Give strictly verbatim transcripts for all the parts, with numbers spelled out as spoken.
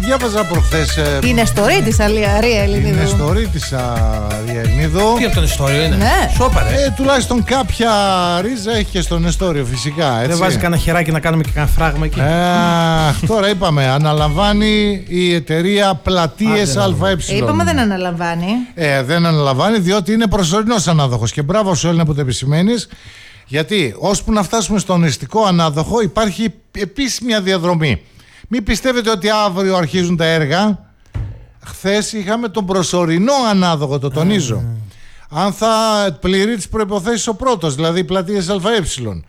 διάβαζα προχθές. Η Νεστορή της Αρία Ελληνίδου. Η Νεστορή της Αρία Ελληνίδου. Τι από το Νεστόριο είναι? Ναι. Σόπα, ρε. Ε, τουλάχιστον κάποια ρίζα έχει και στο Νεστόριο, φυσικά. Έτσι. Δεν βάζει κανένα χεράκι να κάνουμε και κανένα φράγμα εκεί. Ε, τώρα είπαμε, αναλαμβάνει η εταιρεία Πλατείες ΑΕ. Είπαμε δεν αναλαμβάνει. Ε, δεν αναλαμβάνει διότι είναι προσωρινός ανάδοχος. Και μπράβο σου, Έλληνα, που το επισημαίνεις. Γιατί ώσπου να φτάσουμε στον οριστικό ανάδοχο υπάρχει επίσης μια διαδρομή. Μην πιστεύετε ότι αύριο αρχίζουν τα έργα. Χθες είχαμε τον προσωρινό ανάδοχο, το τονίζω. Mm. Αν θα πληρεί τις προϋποθέσεις ο πρώτος, δηλαδή Πλατείες ΑΕ,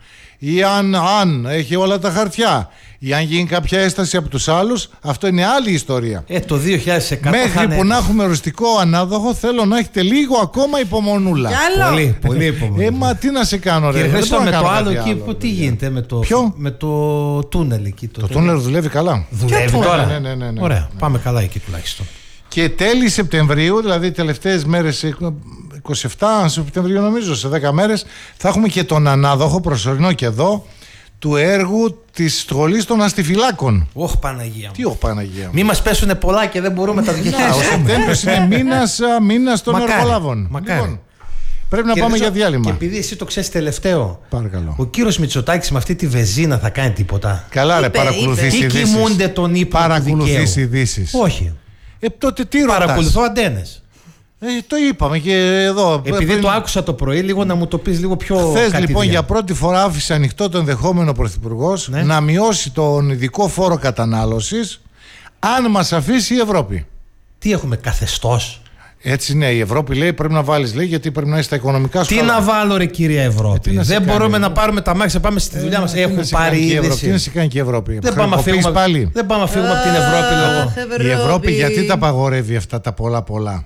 ή αν, αν έχει όλα τα χαρτιά, ή αν γίνει κάποια έσταση από τους άλλους, αυτό είναι άλλη ιστορία. Ε, το δύο χιλιάδες εκατό Μέχρι που να έχουμε οριστικό ανάδοχο, θέλω να έχετε λίγο ακόμα υπομονούλα. Πολύ, πολύ υπομονή. Ε, μα τι να σε κάνω, ρε. Κύριε Χρήστο, με το άλλο εκεί, άλλο, που, τι γίνεται με το, Ποιο? με το τούνελ εκεί. Το, το τούνελ δουλεύει καλά. Δουλεύει τώρα. Ναι, ναι, ναι, ναι. Ωραία, ναι. πάμε καλά εκεί τουλάχιστον. Και τέλη Σεπτεμβρίου, δηλαδή τελευταίες μέρες, είκοσι επτά Σεπτεμβρίου νομίζω, σε δέκα μέρες, θα έχουμε και τον ανάδοχο, προσωρινό και εδώ, του έργου της σχολής των αστιφυλάκων. Όχ, Παναγία μου. Τι όχ, Παναγία μου. Μη μας πέσουνε πολλά και δεν μπορούμε να τα διαχειριστούμε. Ο Σεπτέμβριος είναι μήνας, μήνας των Μακάρι, εργολάβων. μακάρι. Λοιπόν, πρέπει να Και πάμε ρωτήσω, για διάλειμμα. Και επειδή εσύ το ξέρεις τελευταίο, Παρακαλώ. ο κύριος Μητσοτάκης με αυτή τη βεζίνα θα κάνει τίποτα? Καλά, ρε, Είπε, παρακολουθείς Τι ειδήσεις. κοιμούνται τον ύπνο του Παρακολουθείς δικαίου? ειδήσεις. Όχι. Ε, τότε τι ρωτάς? Παρακολουθώ αντένες. Ε, το είπαμε και εδώ. Επειδή πριν... το άκουσα το πρωί, λίγο να μου το πεις λίγο πιο Χθες κατηδία. λοιπόν για πρώτη φορά άφησε ανοιχτό το ενδεχόμενο Πρωθυπουργός Ναι. να μειώσει τον ειδικό φόρο κατανάλωσης αν μας αφήσει η Ευρώπη. Τι έχουμε, καθεστώς? Έτσι ναι, η Ευρώπη λέει πρέπει να βάλεις, λέει, γιατί πρέπει να είσαι στα οικονομικά σου. Τι καλά. να βάλω, ρε κυρία Ευρώπη? Ε, να σε δεν κάνει, μπορούμε ε. να πάρουμε τα μάξια, πάμε στη δουλειά μας. Τι να Έχουν σε πάρει κάνει και η Ευρώπη, είδηση. Τι να σε κάνει και η Ευρώπη? Δεν πάμε να φύγουμε, πάλι. δεν πάμε να φύγουμε από την Ευρώπη λόγω. Η Ευρώπη γιατί τα απαγορεύει αυτά τα πολλά πολλά?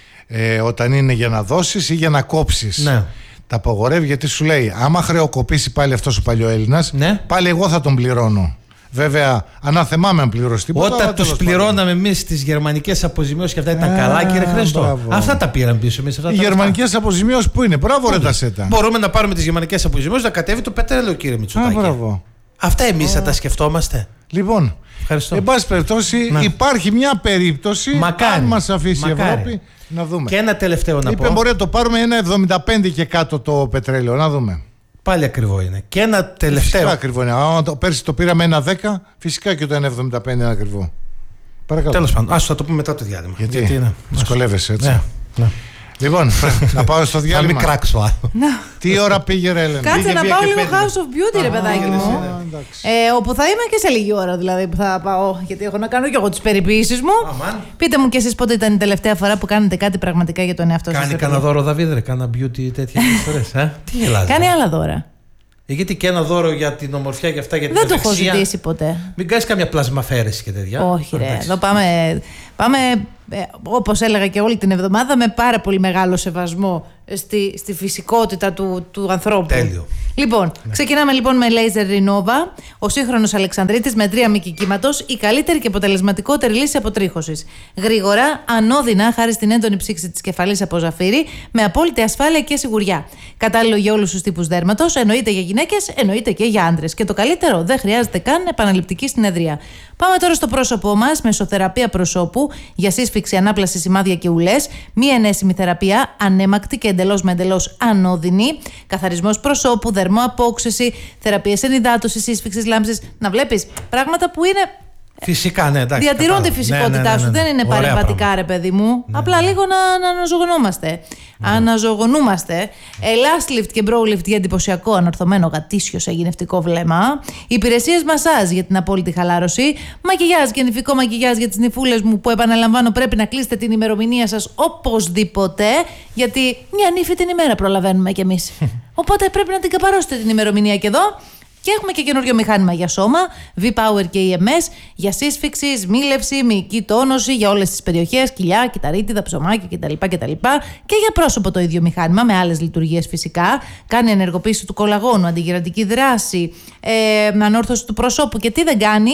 Ε, όταν είναι για να δώσεις ή για να κόψεις. Ναι. Τα απαγορεύει γιατί σου λέει άμα χρεοκοπήσει πάλι αυτός ο παλιοέλληνας, Ναι. πάλι εγώ θα τον πληρώνω. Βέβαια, αναθεμάμε αν πληρώσει τίποτα. αλλά Όταν τους τέλος πληρώναμε εμείς τις γερμανικές αποζημιώσεις και αυτά ήταν Α, καλά, κύριε Χρήστο. μπράβο. Αυτά τα πήραν πίσω εμείς. Αυτά Οι τα γερμανικές αποζημιώσεις που είναι? Μπράβο, ρε τα σέτα. Μπορούμε να πάρουμε τις γερμανικές αποζημιώσεις να κατέβει το πετρέλαιο, κύριε Α, Μητσοτάκη. μπράβο. Αυτά εμείς θα τα σκεφτόμαστε. Λοιπόν, Ευχαριστώ. εν πάση περιπτώσει, Να. υπάρχει μια περίπτωση, Μακάρι. αν μας αφήσει Μακάρι. η Ευρώπη, να δούμε. Και ένα τελευταίο να Είπε, πω. μπορεί να το πάρουμε ένα εβδομήντα πέντε και κάτω το πετρέλαιο, να δούμε. Πάλι ακριβό είναι. Και ένα Φυσικά τελευταίο. ακριβό είναι. Αν το, πέρσι το πήραμε ένα δέκα, φυσικά και το ένα εβδομήντα πέντε είναι ακριβό. Παρακαλώ. Τέλος πάντων, άσου θα το πούμε μετά το διάλειμμα. Γιατί, είναι. δυσκολεύεσαι έτσι. Ναι, ναι. Λοιπόν, να πάω στο Θα μην διάλειμμα. κράξω άλλο. Τι ώρα πήγε, ρε Έλενα? Κάτσε Πήγε να μία πάω και λίγο πέντε. House of Beauty, ρε παιδάκι πήγαινε μου. εσύ, ναι. Ε, όπου θα είμαι και σε λίγη ώρα δηλαδή που θα πάω, γιατί έχω να κάνω και εγώ τις περιποίησεις μου. Αμάν. Πείτε μου κι εσείς πότε ήταν η τελευταία φορά που κάνετε κάτι πραγματικά για τον εαυτό σας. Κάνει ρε κανένα παιδί. δώρο, Δαβίδ, ρε, κάνα beauty τέτοιες ιστορίες, ε? Τι γελάς? Κάνει ρε? άλλα δώρα. Ε, γιατί και ένα δώρο για την ομορφιά και αυτά για την Δεν το έχω ευεξία. ζητήσει ποτέ. Μην κάνεις καμιά πλασμαφέρεση και τέτοια. Όχι, ρε. Εντάξει. Εδώ πάμε, πάμε ε, όπως έλεγα και όλη την εβδομάδα, με πάρα πολύ μεγάλο σεβασμό στη, στη φυσικότητα του, του ανθρώπου. Τέλειο. Λοιπόν, ξεκινάμε λοιπόν με Laser Renova, ο σύγχρονος Αλεξανδρίτης με τρία μήκη κύματος, η καλύτερη και αποτελεσματικότερη λύση αποτρίχωσης. Γρήγορα, ανώδυνα, χάρη στην έντονη ψήξη της κεφαλής από ζαφύρι, με απόλυτη ασφάλεια και σιγουριά. Κατάλληλο για όλους τους τύπους δέρματος, εννοείται για γυναίκες, εννοείται και για άντρες. Και το καλύτερο, δεν χρειάζεται καν επαναληπτική συνεδρία. Πάμε τώρα στο πρόσωπό μας, μεσοθεραπεία προσώπου για σύσφυξη, ανάπλαση, σημάδια και ουλές, μία ενέσιμη θεραπεία, ανέμακτη και εντελώς με εντελώς ανώδυνη, καθαρισμός προσώπου, δερμοαπόξεση, θεραπείες ενυδάτωσης, σύσφυξης, λάμψης. Να βλέπεις πράγματα που είναι. Φυσικά, ναι, εντάξει. Διατηρούν τη κατάλαβα. φυσικότητά Ναι, ναι, ναι, σου. ναι. Δεν είναι Ωραία παρεμβατικά, πράγματα. ρε παιδί μου. Ναι, Απλά ναι. λίγο να, να αναζωογονόμαστε. Αναζωογονούμαστε. Last lift και bro lift για εντυπωσιακό ανορθωμένο γατήσιο σε γυναιστικό βλέμμα. Υπηρεσίες μασάζ για την απόλυτη χαλάρωση. Μακιγιάζ και νηφικό μακιγιάζ για τις νηφούλες μου που, επαναλαμβάνω, πρέπει να κλείσετε την ημερομηνία σας οπωσδήποτε. Γιατί μια νύφη την ημέρα προλαβαίνουμε κι εμείς. Οπότε πρέπει να την καπαρώσετε την ημερομηνία και εδώ. Και έχουμε και καινούριο μηχάνημα για σώμα, V-Power και ι εμ ες, για σύσφυξη, μίλευση, μυϊκή τόνωση για όλες τις περιοχές, κοιλιά, κυταρίτιδα, ψωμάκια κτλ. κτλ. Και για πρόσωπο το ίδιο μηχάνημα, με άλλες λειτουργίες φυσικά. Κάνει ενεργοποίηση του κολαγόνου, αντιγυρατική δράση, ε, ανόρθωση του προσώπου και τι δεν κάνει.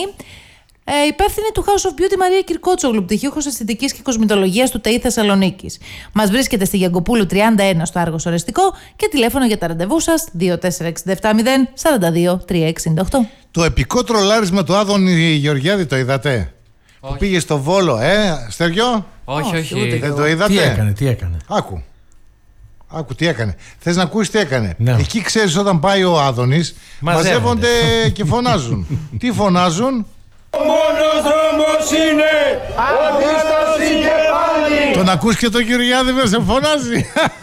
Ε, υπεύθυνη του House of Beauty Μαρία Κυρκότσογλου, πτυχίουχος αισθητικής και κοσμητολογίας του ΤΕΙ Θεσσαλονίκης. Μας βρίσκεται στη Γιαγκοπούλου τριάντα ένα στο Άργος Ορεστικό και τηλέφωνο για τα ραντεβού σας δύο τέσσερα έξι επτά μηδέν τέσσερα δύο τρία έξι οκτώ. Το επικό τρολάρισμα του Άδωνη Γεωργιάδη το είδατε? που πήγε στο Βόλο, ε, Στέργιο. Όχι, όχι. Δεν το είδατε? Τι έκανε, τι έκανε. Άκου. Άκου τι έκανε. Θες να ακούσεις τι έκανε? Ναι. Εκεί ξέρεις, όταν πάει ο Άδωνης, μαζεύονται και φωνάζουν. Τι φωνάζουν? Ο μόνος δρόμος είναι αντίσταση και πάλι. Τον ακούς και τον Γεωργιάδη με σε φωνάζει.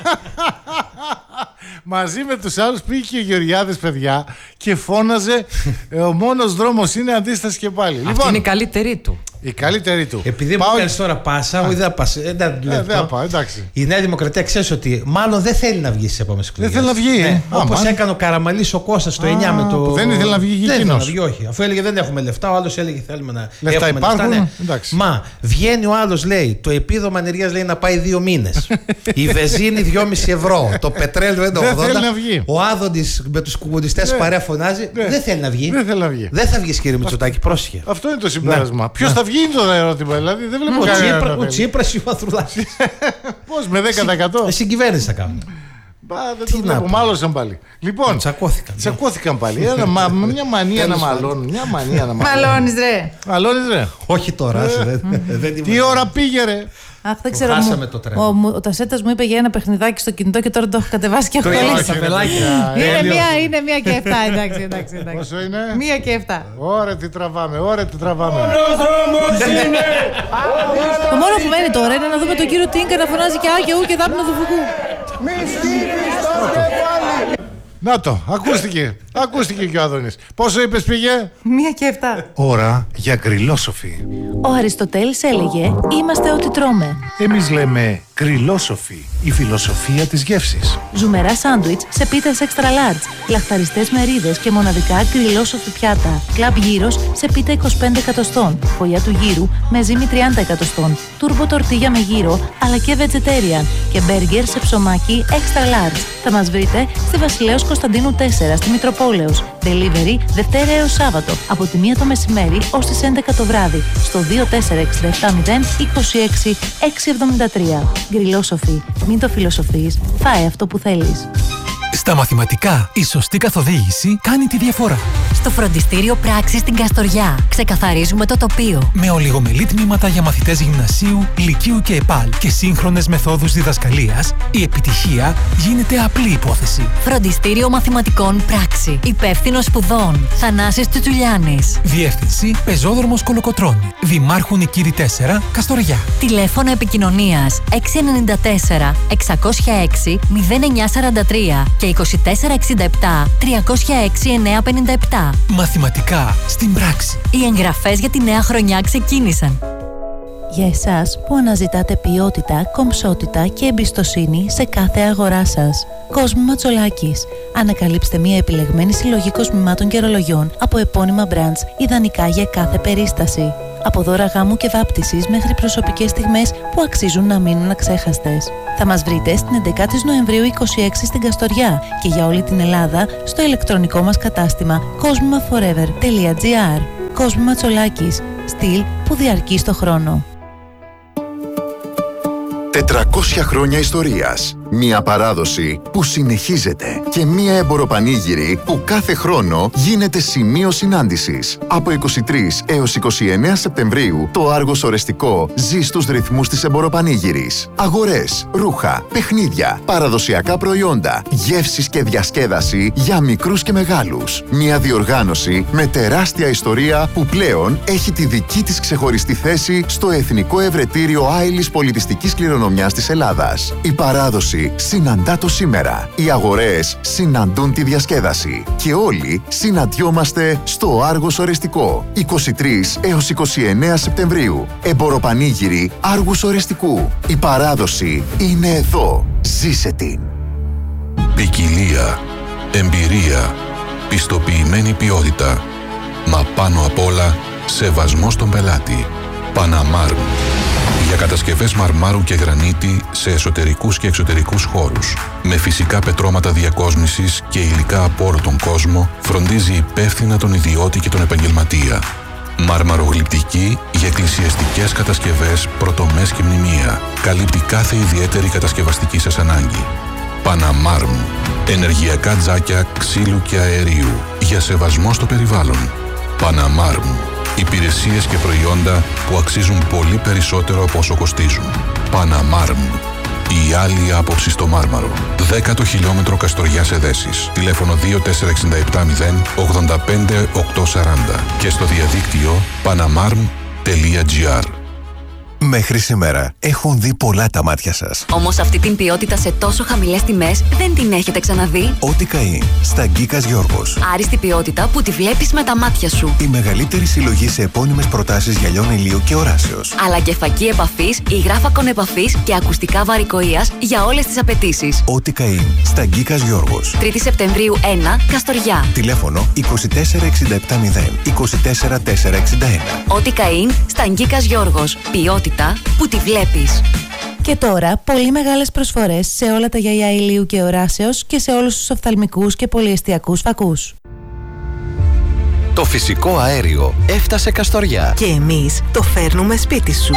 Μαζί με τους άλλους πήγε και ο Γεωργιάδης, παιδιά, και φώναζε ο μόνος δρόμος είναι αντίσταση και πάλι. Αυτή Λοιπόν, είναι η καλύτερη του. η καλύτερη του. Επειδή Πάω- μου κάνεις τώρα πάσα, όχι δεν θα πάσα. ε, δεν Ε, δεν θα πάω, εντάξει. Η Νέα Δημοκρατία ξέρει ότι μάλλον δεν θέλει να βγει στι επόμενες εκλογές. θέλει να βγει, ε. Όπως Άμα. έκανε ο Καραμαλής ο Κώστας το Α, εννιά με το. που δεν ήθελε να βγει Δεν ήθελε εκείνος. να βγει, όχι. Αφού έλεγε δεν έχουμε λεφτά, ο άλλος έλεγε θέλουμε να. Λεφτά έχουμε υπάρχουν, ναι. εντάξει. Μα βγαίνει ο άλλος, λέει, το επίδομα ανεργίας λέει να πάει δύο μήνες. Η βενζίνη δυόμισι ευρώ. Το πετρέλαιο ένα Δεν ογδόντα. θέλει να βγει. Ο Άδωνης με τους κομμουνιστές Ναι. παρέα φωνάζει. Ναι. Δεν θέλει να βγει. Δεν θέλει να βγει. Δεν θα βγει, κύριε Μητσοτάκη, πρόσχε. Αυτό είναι το συμπέρασμα. Ναι. Ποιος θα βγει είναι το ερώτημα, δηλαδή δεν βλέπω Ο κανένα Τσίπρα- να Ο θέλει. Τσίπρας ή ο Μαθρουλάκης. Πώς, με δέκα τοις εκατό? Ε, Συγκυβέρνηση θα κάνουν. Μπα, δεν Τι το να βλέπω, πω. μάλωσαν πάλι. Λοιπόν, Τσακώθηκαν. τσακώθηκαν πάλι. Ένα, μα, μια μανία να μαλώνουν. Μια μανία να μαλώνουν. Μαλώνεις ρε. Μαλώνεις ρε. Όχι τώρα. άσε, δεν- δεν Τι ήμουν- ώρα πήγε ρε. Αχ, δεν ξέρω. χάσαμε μου- το τρένο. Ο, μου- ο Τασέτας μου είπε για ένα παιχνιδάκι στο κινητό και τώρα το έχω κατεβάσει και έχω Το είδα κολλήσει. στα πελάκια. Είναι Τέλειο. μία, είναι μία και εφτά, εντάξει, εντάξει, εντάξει. Πόσο είναι? Μία και εφτά. Ωραία τι τραβάμε, ωραία τι τραβάμε. Μόνος δρόμος είναι αντίσταση. Το μόνο που μένει τώρα είναι να δούμε τον κύριο Τίνκα να φωνάζει και άγιο και δάπνο του φουκού. Μη στείλεις το κεφάλι. Να το, ακούστηκε. Ακούστηκε και ο Άδωνης. Πόσο είπες πήγε? Μία και εφτά. Ώρα για γκριλόσοφοι. Ο Αριστοτέλης έλεγε «Είμαστε ό,τι τρώμε». Εμείς λέμε γκριλόσοφοι, η φιλοσοφία της γεύσης. Ζουμερά σάντουιτς σε πίτες extra large, λαχταριστές μερίδες και μοναδικά γκριλόσοφη πιάτα. Κλαμπ γύρος σε πίτα είκοσι πέντε εκατοστών, φωλιά του γύρου με ζύμη τριάντα εκατοστών, τούρμπο τορτίγια με γύρο αλλά και vegetarian και μπέργκερ σε ψωμάκι extra large. Θα μας βρείτε στη Βασιλέως Κωνσταντίνου τέσσερα στη Μητροπόλεως. Delivery Δευτέρα έως Σάββατο από τη μία το μεσημέρι ως τις έντεκα το βράδυ στο δύο τέσσερα έξι επτά μηδέν είκοσι έξι εξακόσια εβδομήντα τρία. Γκριλόσοφοι. Μην το φιλοσοφείς. Φάε αυτό που θέλεις. Στα μαθηματικά, η σωστή καθοδήγηση κάνει τη διαφορά. Στο φροντιστήριο Πράξης στην Καστοριά ξεκαθαρίζουμε το τοπίο. Με ολιγομελή τμήματα για μαθητές γυμνασίου, λυκείου και ΕΠΑΛ και σύγχρονες μεθόδους διδασκαλίας, η επιτυχία γίνεται απλή υπόθεση. Φροντιστήριο Μαθηματικών Πράξη. Υπεύθυνος σπουδών. Θανάσης Τσουτσουλιάνης. Διεύθυνση Πεζόδρομος Κολοκοτρώνη. Δημάρχου Νικήρη τέσσερα, Καστοριά. Τηλέφωνο επικοινωνίας έξι εννιά τέσσερα εξακόσια έξι μηδέν εννιά σαράντα τρία και είκοσι τέσσερα εξήντα επτά τριακόσια έξι εννιακόσια πενήντα επτά. Μαθηματικά στην πράξη. Οι εγγραφές για τη νέα χρονιά ξεκίνησαν. Για εσάς που αναζητάτε ποιότητα, κομψότητα και εμπιστοσύνη σε κάθε αγορά σας. Κόσμο Ματσολάκης. Ανακαλύψτε μια επιλεγμένη συλλογή κοσμημάτων και ρολογιών από επώνυμα brands, ιδανικά για κάθε περίσταση. Από δώρα γάμου και βάπτισης μέχρι προσωπικές στιγμές που αξίζουν να μείνουν αξέχαστες. Θα μας βρείτε στην έντεκα Νοεμβρίου είκοσι έξι στην Καστοριά και για όλη την Ελλάδα στο ηλεκτρονικό μας κατάστημα κοσμημαforever τελεία gr. Κόσμο Ματσολάκης. Στυλ που διαρκεί στο χρόνο. τετρακόσια χρόνια ιστορίας. Μια παράδοση που συνεχίζεται και μια εμποροπανήγυρη που κάθε χρόνο γίνεται σημείο συνάντησης. Από είκοσι τρεις έως είκοσι εννέα Σεπτεμβρίου το Άργος Ορεστικό ζει στους ρυθμούς της εμποροπανήγυρης. Αγορές, ρούχα, παιχνίδια, παραδοσιακά προϊόντα, γεύσεις και διασκέδαση για μικρούς και μεγάλους. Μια διοργάνωση με τεράστια ιστορία που πλέον έχει τη δική της ξεχωριστή θέση στο Εθνικό Ευρετήριο Άειλης Πολιτιστικής Κληρονομιάς της Ελλάδας. Η παράδοση συναντά το σήμερα. Οι αγορές συναντούν τη διασκέδαση. Και όλοι συναντιόμαστε στο Άργος Ορεστικό. είκοσι τρεις έως είκοσι εννέα Σεπτεμβρίου. Εμποροπανήγυρη Άργους Ορεστικού. Η παράδοση είναι εδώ. Ζήσε την. Ποικιλία, εμπειρία, πιστοποιημένη ποιότητα. Μα πάνω απ' όλα, σεβασμό στον πελάτη. Παναμάρμ. Για κατασκευές μαρμάρου και γρανίτη σε εσωτερικούς και εξωτερικούς χώρους. Με φυσικά πετρώματα διακόσμησης και υλικά από όλο τον κόσμο, φροντίζει υπεύθυνα τον ιδιώτη και τον επαγγελματία. Μαρμαρογλυπτική για εκκλησιαστικές κατασκευές, πρωτομές και μνημεία. Καλύπτει κάθε ιδιαίτερη κατασκευαστική σας ανάγκη. Παναμάρμ. Ενεργειακά τζάκια ξύλου και αερίου. Για σεβασμό στο περιβάλλον. Παναμάρμ. Υπηρεσίες και προϊόντα που αξίζουν πολύ περισσότερο από όσο κοστίζουν. Παναμάρμ. Η άλλη άποψη στο Μάρμαρο. Δέκατο χιλιόμετρο Καστοριάς Εδέσης. Τηλέφωνο δύο τέσσερα έξι επτά μηδέν ογδόντα πέντε οκτακόσια σαράντα και στο διαδίκτυο παναμάρμ τελεία τζι άρ. Μέχρι σήμερα έχουν δει πολλά τα μάτια σας. Όμως αυτή την ποιότητα σε τόσο χαμηλές τιμές δεν την έχετε ξαναδεί. Ό,τι καεί στα Γκίκας Γιώργος. Άριστη ποιότητα που τη βλέπεις με τα μάτια σου. Η μεγαλύτερη συλλογή σε επώνυμες προτάσεις γυαλιών ηλίου και οράσεως. Αλλά και φακή επαφής, υγράφακον επαφής και ακουστικά βαρικοείας για όλες τις απαιτήσεις. Ό,τι καεί στα Γκίκας Γιώργος. τρίτη Σεπτεμβρίου ένα, Καστοριά. Τηλέφωνο είκοσι τέσσερα εξήντα επτά μηδέν είκοσι τέσσερα τετρακόσια εξήντα ένα. Ό,τι καεί στα Γκίκας Γιώργος. Ποιότητα που τη βλέπεις. Και τώρα, πολύ μεγάλες προσφορές σε όλα τα γυαλιά ηλίου και οράσεως και σε όλους τους οφθαλμικούς και πολυεστιακούς φακούς. Το φυσικό αέριο έφτασε Καστοριά. Και εμείς το φέρνουμε σπίτι σου.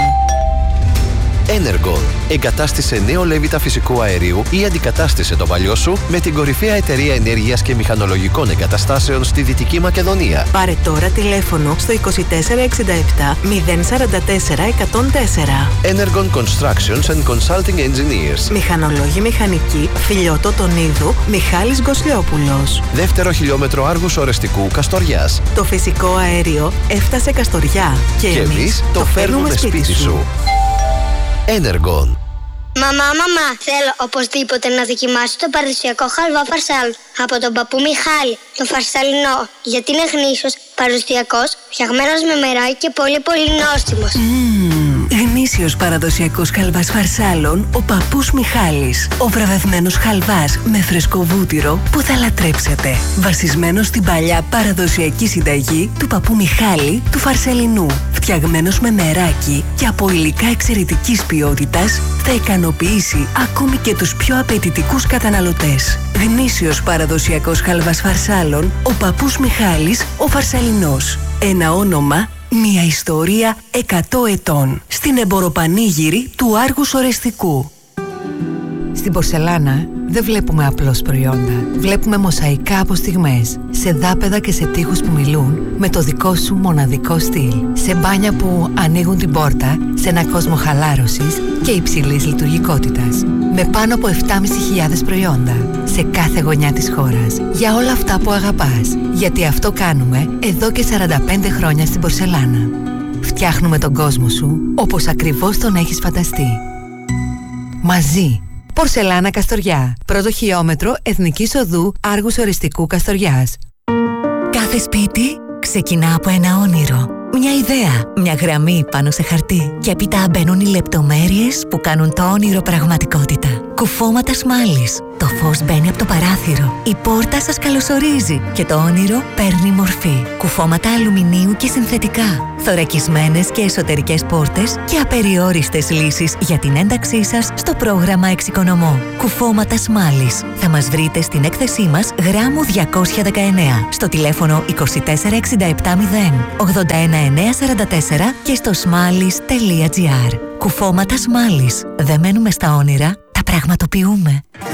Energon. Εγκατάστησε νέο λέβητα φυσικού αερίου ή αντικατάστησε το παλιό σου με την κορυφαία εταιρεία ενέργειας και μηχανολογικών εγκαταστάσεων στη Δυτική Μακεδονία. Πάρε τώρα τηλέφωνο στο είκοσι τέσσερα εξήντα επτά μηδέν σαράντα τέσσερα εκατόν τέσσερα. Energon Constructions and Consulting Engineers. Μηχανολόγοι μηχανικοί, Φιλιώτο Τονίδου, Μιχάλης Γκοσλιόπουλος. Δεύτερο χιλιόμετρο Άργους Ορεστικού Καστοριάς. Το φυσικό αέριο έφτασε Καστοριά. Και, και εμείς το φέρνουμε σπίτι σου. σου. Energon. Μαμά, μαμά, θέλω οπωσδήποτε να δοκιμάσω το παραδοσιακό χαλβά φαρσάλ από τον παππού Μιχάλη, το φαρσαλινό, γιατί είναι γνήσιος, παραδοσιακός, φτιαγμένος με μεράκι και πολύ πολύ νόστιμος. Mm, γνήσιος παραδοσιακός χαλβάς φαρσάλων, ο παππούς Μιχάλης. Ο βραβευμένος χαλβάς με φρεσκοβούτυρο που θα λατρέψετε. Βασισμένος στην παλιά παραδοσιακή συνταγή του παππού Μιχάλη του φαρσαλινού. Φτιαγμένος με μεράκι και από υλικά εξαιρετικής ποιότητας, θα ικανοποιήσει ακόμη και τους πιο απαιτητικούς καταναλωτές. Γνήσιος παραδοσιακός χαλβάς φαρσάλων, ο παππούς Μιχάλης, ο φαρσαλινός. Ένα όνομα, μια ιστορία εκατό ετών. Στην εμποροπανήγυρη του Άργους Ορεστικού. Στην πορσελάνα δεν βλέπουμε απλώς προϊόντα. Βλέπουμε μοσαϊκά από στιγμές, σε δάπεδα και σε τοίχους που μιλούν με το δικό σου μοναδικό στυλ. Σε μπάνια που ανοίγουν την πόρτα σε ένα κόσμο χαλάρωσης και υψηλής λειτουργικότητας. Με πάνω από επτά χιλιάδες πεντακόσια προϊόντα σε κάθε γωνιά της χώρας. Για όλα αυτά που αγαπάς. Γιατί αυτό κάνουμε εδώ και σαράντα πέντε χρόνια στην πορσελάνα. Φτιάχνουμε τον κόσμο σου όπως ακριβώς τον έχεις φανταστεί. Μαζί. Πορσελάνα Καστοριά. Πρώτο χιλιόμετρο Εθνικής Οδού Άργους Ορεστικού Καστοριάς. Κάθε σπίτι ξεκινά από ένα όνειρο. Μια ιδέα, μια γραμμή πάνω σε χαρτί. Και έπειτα μπαίνουν οι λεπτομέρειες που κάνουν το όνειρο πραγματικότητα. Κουφώματα σμάλης. Το φως μπαίνει από το παράθυρο. Η πόρτα σας καλωσορίζει και το όνειρο παίρνει μορφή. Κουφώματα αλουμινίου και συνθετικά. Θωρακισμένες και εσωτερικές πόρτες και απεριόριστες λύσεις για την ένταξή σας στο πρόγραμμα Εξοικονομώ. Κουφώματα σμάλης. Θα μας βρείτε στην έκθεσή μας γράμμου διακόσια δεκαεννέα στο τηλέφωνο είκοσι τέσσερα εξήντα επτά μηδέν ογδόντα ένα εννιακόσια σαράντα τέσσερα και στο σμάλης τελεία τζι άρ. Κουφώματα σμάλης. Δεν μένουμε στα όνειρα, τα πραγματοποιούμε.